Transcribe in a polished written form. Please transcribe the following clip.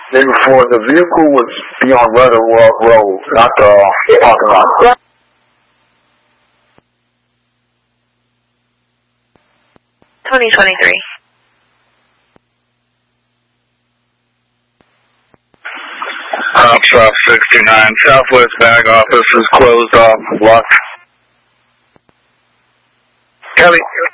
Day before, the vehicle was beyond Leatherwell Road, not the parking lot. Ops 69, Southwest bag office is closed off, locked. Kelly.